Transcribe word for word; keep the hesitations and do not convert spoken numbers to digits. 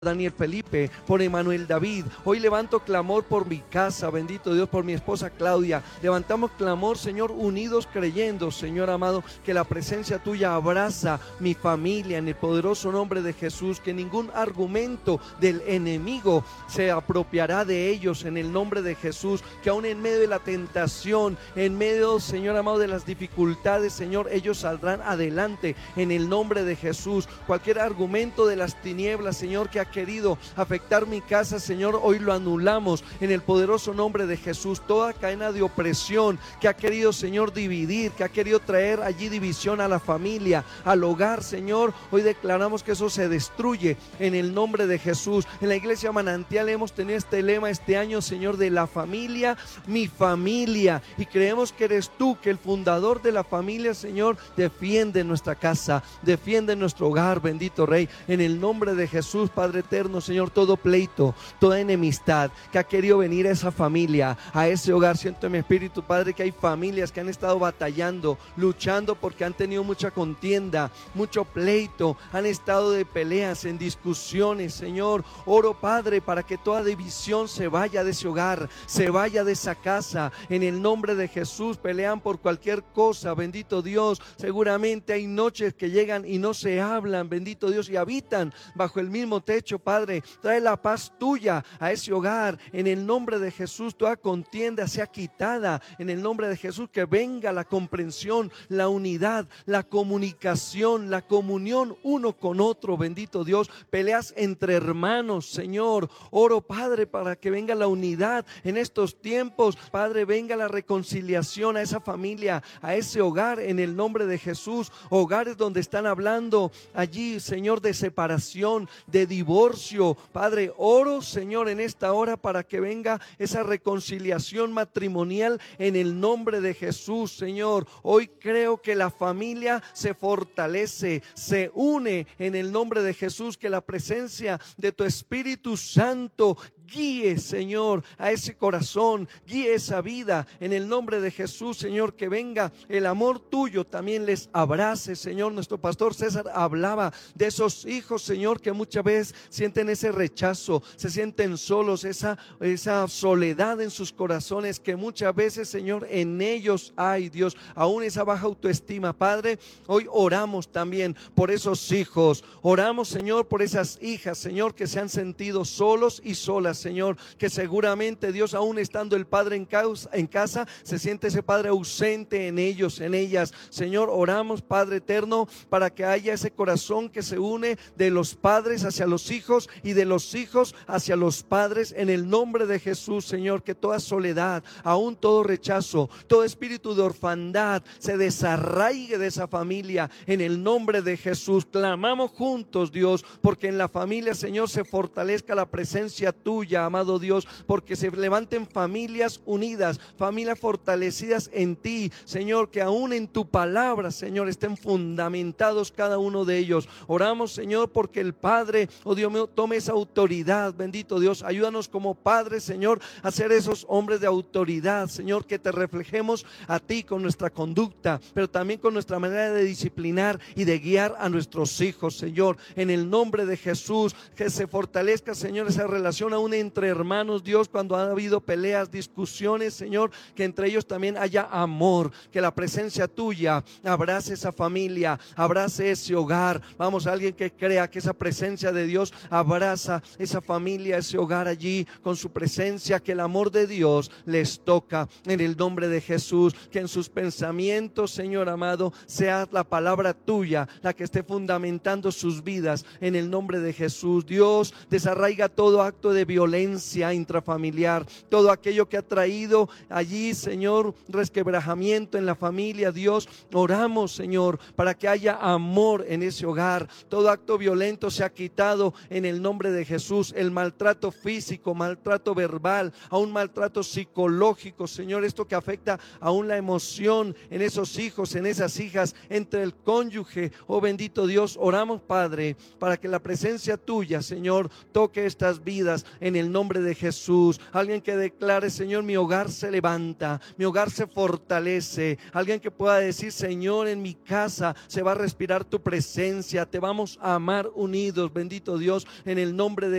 Daniel Felipe, por Emanuel David. Hoy levanto clamor por mi casa, bendito Dios, por mi esposa Claudia. Levantamos clamor, Señor, unidos creyendo, Señor amado, que la presencia tuya abraza mi familia en el poderoso nombre de Jesús, que ningún argumento del enemigo se apropiará de ellos en el nombre de Jesús, que aún en medio de la tentación, en medio, Señor amado, de las dificultades, Señor, ellos saldrán adelante en el nombre de Jesús. Cualquier argumento de las tinieblas, Señor, que ha querido afectar mi casa, Señor, hoy lo anulamos en el poderoso nombre de Jesús. Toda cadena de opresión que ha querido, Señor, dividir, que ha querido traer allí división a la familia, al hogar, Señor, hoy declaramos que eso se destruye en el nombre de Jesús. En la iglesia Manantial hemos tenido este lema este año, Señor, de la familia, mi familia, y creemos que eres tú, que el fundador de la familia, Señor, defiende nuestra casa, defiende nuestro hogar, bendito Rey, en el nombre de Jesús. Padre eterno, Señor, todo pleito, toda enemistad que ha querido venir a esa familia, a ese hogar, siento en mi espíritu, Padre, que hay familias que han estado batallando, luchando porque han tenido mucha contienda, mucho pleito, han estado de peleas, en discusiones, Señor. Oro, Padre, para que toda división se vaya de ese hogar, se vaya de esa casa, en el nombre de Jesús. Pelean por cualquier cosa, bendito Dios. Seguramente hay noches que llegan y no se hablan, bendito Dios, y habitan bajo el mismo techo. Padre, trae la paz tuya a ese hogar en el nombre de Jesús. Toda contienda sea quitada en el nombre de Jesús, que venga la comprensión, la unidad, la comunicación, la comunión uno con otro, bendito Dios. Peleas entre hermanos, Señor, oro, Padre, para que venga la unidad en estos tiempos. Padre, venga la reconciliación a esa familia, a ese hogar en el nombre de Jesús. Hogares donde están hablando allí, Señor, de separación, de divorcio, Padre, oro, Señor, en esta hora para que venga esa reconciliación matrimonial en el nombre de Jesús, Señor. Hoy creo que la familia se fortalece, se une en el nombre de Jesús, que la presencia de tu Espíritu Santo guíe, Señor, a ese corazón, guíe esa vida en el nombre de Jesús, Señor, que venga el amor tuyo, también les abrace, Señor. Nuestro pastor César hablaba de esos hijos, Señor, que muchas veces sienten ese rechazo, se sienten solos, esa, esa soledad en sus corazones, que muchas veces, Señor, en ellos hay, Dios, aún esa baja autoestima. Padre, hoy oramos también por esos hijos, oramos, Señor, por esas hijas, Señor, que se han sentido solos y solas, Señor, que seguramente, Dios, aún estando el padre en, causa, en casa, se siente ese padre ausente en ellos, en ellas. Señor, oramos, Padre eterno, para que haya ese corazón que se une de los padres hacia los hijos y de los hijos hacia los padres, en el nombre de Jesús, Señor. Que toda soledad, aún todo rechazo, todo espíritu de orfandad se desarraigue de esa familia en el nombre de Jesús. Clamamos juntos, Dios, porque en la familia, Señor, se fortalezca la presencia tuya, amado Dios, porque se levanten familias unidas, familias fortalecidas en ti, Señor, que aún en tu palabra, Señor, estén fundamentados cada uno de ellos. Oramos, Señor, porque el Padre, oh Dios mío, tome esa autoridad, bendito Dios. Ayúdanos como padres, Señor, a ser esos hombres de autoridad, Señor, que te reflejemos a ti con nuestra conducta, pero también con nuestra manera de disciplinar y de guiar a nuestros hijos, Señor, en el nombre de Jesús. Que se fortalezca, Señor, esa relación aún entre hermanos, Dios, cuando ha habido peleas, discusiones, Señor, que entre ellos también haya amor, que la presencia tuya abrace esa familia, abrace ese hogar. Vamos, a alguien que crea que esa presencia de Dios abraza esa familia, ese hogar allí con su presencia, que el amor de Dios les toca en el nombre de Jesús, que en sus pensamientos, Señor amado, sea la palabra tuya la que esté fundamentando sus vidas en el nombre de Jesús. Dios, desarraiga todo acto de violencia intrafamiliar, todo aquello que ha traído allí, Señor, resquebrajamiento en la familia. Dios, oramos, Señor, para que haya amor en ese hogar. Todo acto violento se ha quitado en el nombre de Jesús. El maltrato físico, maltrato verbal, aún maltrato psicológico, Señor, esto que afecta aún la emoción en esos hijos, en esas hijas, entre el cónyuge. Oh bendito Dios, oramos, Padre, para que la presencia tuya, Señor, toque estas vidas en en el nombre de Jesús. Alguien que declare, Señor, mi hogar se levanta, mi hogar se fortalece. Alguien que pueda decir, Señor, en mi casa se va a respirar tu presencia, te vamos a amar unidos, bendito Dios, en el nombre de